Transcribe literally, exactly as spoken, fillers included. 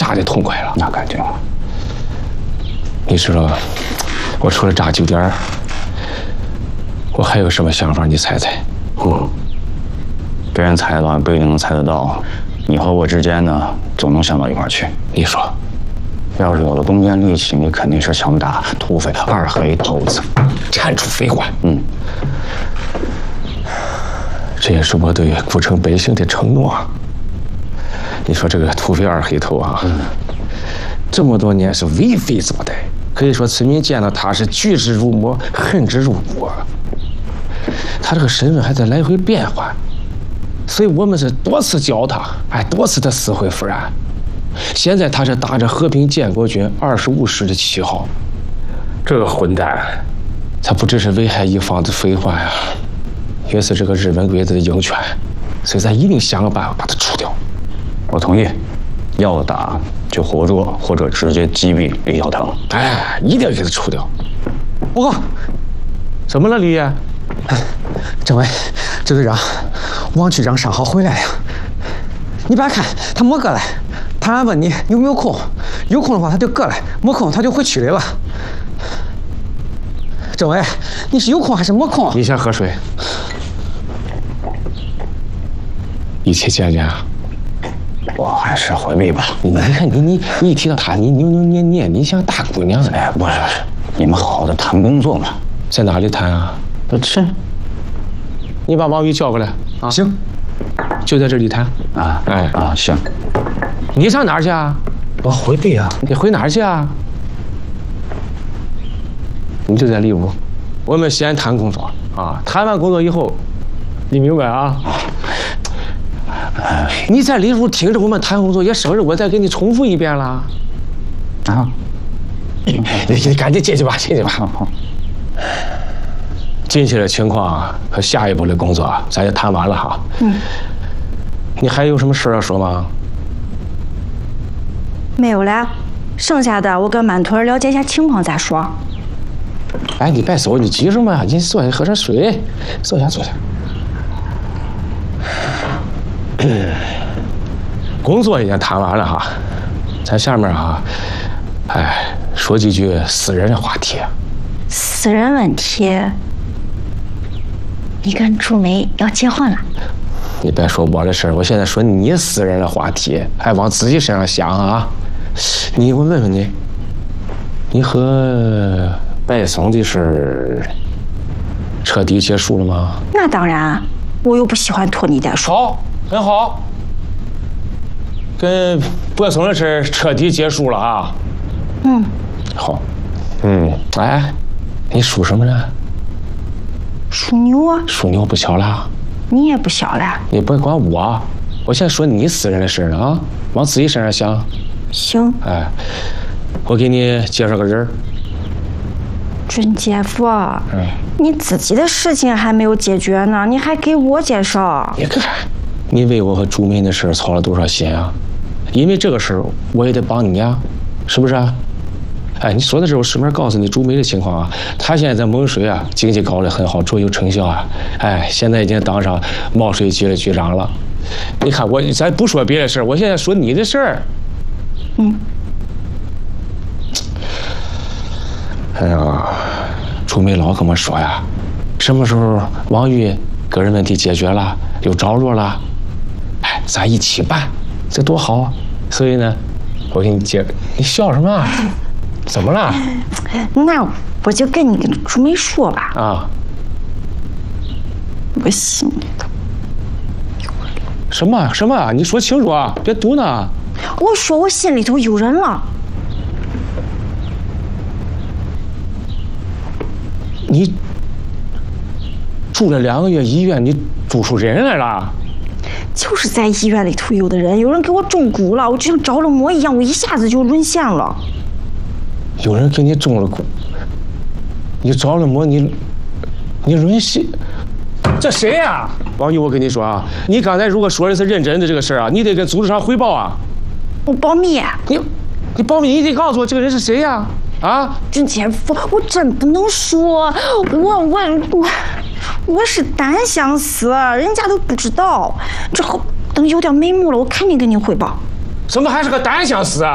炸的痛快了。 那感觉， 你说，我除了炸酒店，我还有什么想法？你猜猜。 嗯，别人猜到不一定能猜得到，你和我之间呢，总能想到一块儿去。 你说， 要是有了公间力气，你肯定是想打土匪二黑头子， 铲除匪患。 嗯， 这也是我对古城百姓的承诺。你说这个土匪二黑头啊，嗯、这么多年是为非作歹，可以说村民见到他是惧之如魔，恨之入骨。他这个身份还在来回变换，所以我们是多次教他，哎，多次的死灰复燃。现在他是打着和平建国军二十五师的旗号，这个混蛋，他不只是危害一方的匪患啊，也是这个日本鬼子的鹰犬，所以咱一定想个办法把他除掉。 我同意，要打就活捉或者直接击毙李小腾。 哎，一定要给他除掉。报告，怎么了，李爷？ 政委，支队长，王局长伤好回来了。你别看他没过来，他还问你有没有空，有空的话他就过来，没空他就回区里了。政委，你是有空还是没空？ 你先喝水。一起见见啊。 我还是回避吧。 你看你你你一提到他，你扭扭捏捏，你像大姑娘。 哎，不是，你们好好的谈工作嘛。 在哪里谈啊？ 是。 你把王宇叫过来啊。行。 就在这里谈啊。 哎啊，行。 你上哪儿去啊？ 我回避啊。 你回哪儿去啊？你就在里屋，我们先谈工作啊。谈完工作以后，你明白啊？你在里屋听着我们谈工作，也省着我再给你重复一遍了。 啊！ 你你赶紧进去吧，进去吧。 好。 近期的情况和下一步的工作，咱也谈完了哈。 嗯。 你还有什么事要说吗？ 没有了，剩下的我跟满屯了解一下情况再说。 哎，你别走，你急什么呀？你坐下喝点水，坐下坐下。工作已经谈完了哈，咱下面哈，哎，说几句私人的话题。 私人问题，你跟朱梅要结婚了？ 你别说我的事儿，我现在说你私人的话题，还往自己身上想啊。你，我问问你，你和拜松的事彻底结束了吗？ 那当然，我又不喜欢拖泥带水。 好，很好。跟柏松的事彻底结束了啊。 嗯。 好。嗯，哎，你属什么呢？ 属牛啊。 属牛不小了。 你也不小了。你别管我，我现在说你私人的事呢啊，往自己身上想。 行。 哎，我给你介绍个人。 准姐夫， 嗯， 你自己的事情还没有解决呢，你还给我介绍？ 你看，你为我和朱梅的事操了多少心啊？因为这个事儿，我也得帮你呀，是不是啊？哎，你说的时候顺便告诉你朱梅的情况啊，她现在在蒙水啊，经济搞得很好，卓有成效啊。哎，现在已经当上茂水局的局长了。你看我，咱不说别的事儿，我现在说你的事儿。 嗯。 哎呀，朱梅老跟我说呀，什么时候王玉个人问题解决了，有着落了，哎，咱一起办，这多好啊！所以呢，我给你介，你笑什么？怎么了？ 那我就跟你跟朱梅说吧。 啊。 我心里头什么什么？你说清楚啊，别嘟呢。 我说我心里头有人了。 你住了两个月医院，你住出人来了？ 就是在医院里头有的人，有人给我中蛊了，我就像着了魔一样，我一下子就沦陷了。 有人给你中了蛊，你着了魔，你你沦陷？这谁呀、啊？王宇，我跟你说啊，你刚才如果说的是认真的这个事儿啊，你得跟组织上汇报啊。 我保密。 你你保密，你得告诉我这个人是谁呀、啊？啊， 准姐夫，我真不能说，我我我我是单相思，人家都不知道。之后等有点眉目了，我肯定跟你汇报。 怎么还是个单相思啊？